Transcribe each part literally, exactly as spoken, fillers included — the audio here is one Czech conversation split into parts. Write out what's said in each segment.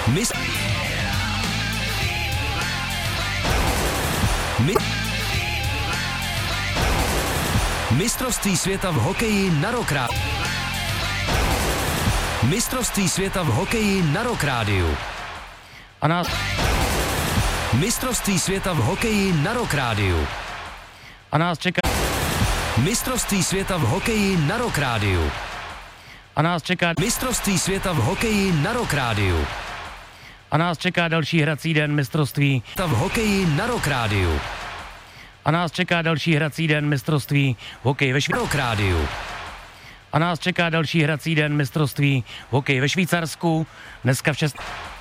Mis... My... Mistrovství světa v hokeji na Rock Rádiu. Mistrovství světa v hokeji na Rock Rádiu. A nás... Mistrovství světa v hokeji na Rock Rádiu. A nás čeká... Mistrovství světa v hokeji na Rock Rádiu. A nás čeká... Mistrovství světa v hokeji na Rock Rádiu. A nás čeká další hrací den mistrovství v hokeji na Rock Rádiu. A nás čeká další hrací den mistrovství v hokeji ve Švý... Rock Rádiu. A nás čeká další hrací den mistrovství v hokeji ve Švýcarsku. Dneska v šest...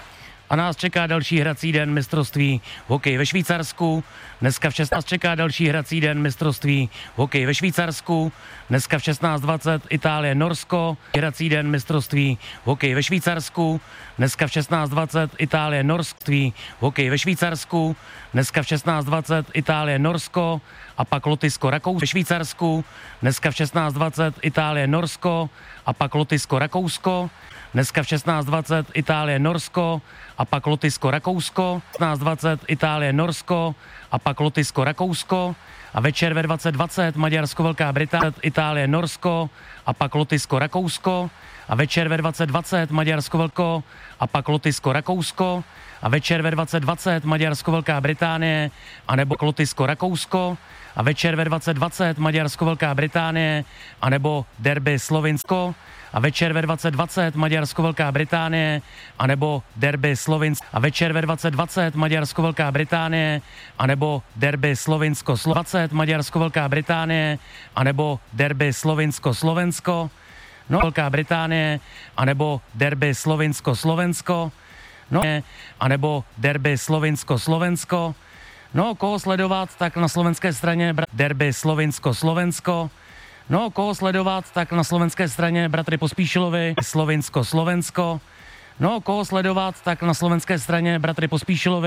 A nás čeká další hrací den mistrovství v hokeji ve Švýcarsku. Dneska v šestnáct čeká další hrací den mistrovství v hokeji ve Švýcarsku. Dneska v šestnáct dvacet Itálie, Norsko. Hrací den mistrovství v hokeji ve Švýcarsku. Dneska v šestnáct dvacet Itálie, Norsko. V hokeji ve Švýcarsku. Dneska v šestnáct dvacet Itálie, Norsko. A pak Lotyšsko, Rakousko ve Švýcarsku. Dneska v šestnáct dvacet Itálie, Norsko. A pak Lotyšsko, Rakousko. Dneska v šestnáct dvacet Itálie, Norsko. A pak Lotyšsko, Rakousko. šestnáct dvacet Itálie, Norsko. A pak Lotyšsko, Rakousko. A večer ve dvacet dvacet Maďarsko, Velká Británie, Itálie, Norsko. A pak Lotyšsko, Rakousko. A večer ve dvacet dvacet Maďarsko, Velko. A pak Lotyšsko, Rakousko. A večer ve dvacet dvacet Maďarsko, Velká Británie. A nebo Lotyšsko, Rakousko. A večer ve dvacet dvacet Maďarsko, Velká Británie. A nebo derby Slovinsko. A večer ve dvacet dvacet Maďarsko, Velká Británie, anebo derby Slovinsko. A večer ve dvacet dvacet Maďarsko, Velká Británie, anebo derby Slovinsko. dvacet Maďarsko, Velká Británie, anebo derby Slovinsko, Slovensko. No, Velká Británie, anebo derby Slovinsko, Slovensko. No, anebo derby Slovinsko, Slovensko. No, koho sledovat, tak na slovenské straně derby Slovinsko, Slovensko. No, koho sledovat, tak na slovenské straně bratry Pospíšilovi, Slovinsko, Slovensko. No, koho sledovat, tak na slovenské straně bratry Pospíšilovi,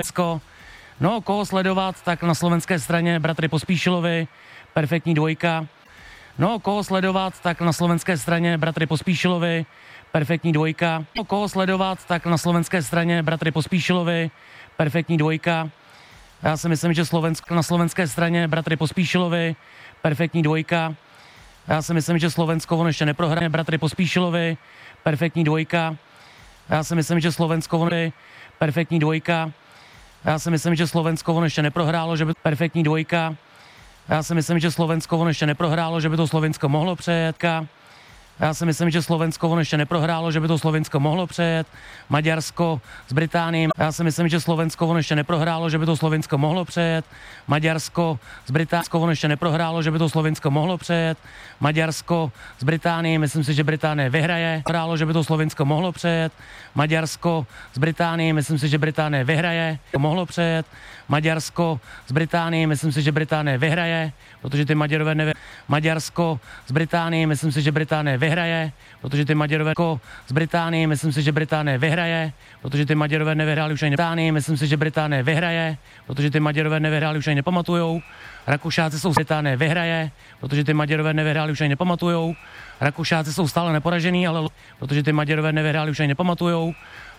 No, koho sledovat, tak na slovenské straně bratry Pospíšilovi, perfektní dvojka. No, koho sledovat, tak na slovenské straně bratry Pospíšilovi, perfektní dvojka. No, koho sledovat, tak na slovenské straně bratry Pospíšilovi, perfektní dvojka. Já si myslím, že Slovensko na slovenské straně bratry Pospíšilovi, perfektní dvojka. Já si myslím, že Slovensko on ještě neprohraje bratry Pospíšilovi, perfektní dvojka. Já si myslím, že Slovensko on perfektní dvojka. Já si myslím, že Slovensko on ještě neprohrálo, že by perfektní dvojka. Já si myslím, že Slovensko on ještě neprohrálo, že by to Slovinsko mohlo přejet. Já si myslím, že Slovensko on ještě neprohrálo, že by to Slovinsko mohlo přejet. Maďarsko s Británií. Já si myslím, že Slovensko on ještě neprohrálo, že by to Slovinsko mohlo přejet. Maďarsko s Británií. On ještě neprohrálo, že by to Slovinsko mohlo přejet. Maďarsko s Británií. Myslím si, že Británie vyhraje. Hrálo, že by to Slovinsko mohlo přejet. Maďarsko s Británií. Myslím si, že Británie vyhraje. Mohlo přejet. Maďarsko s Británií. Myslím si, že Británie vyhraje, protože ty Maďarové nevy... Maďarsko s Británií. Myslím si, že Británie vyhraje, protože ty Maďarové z Británie, myslím si, že Británie vyhraje, protože ty Maďarové nevyhráli už ani Británie, myslím si, že Británie vyhraje, protože ty Maďarové nevyhráli už ani nepamatujou. Rakušáci jsou Británie vyhraje, protože ty Maďarové nevyhráli už ani nepamatujou. Rakušáci jsou stále neporažený, ale protože ty Maďarové nevyhráli už ani nepamatujou.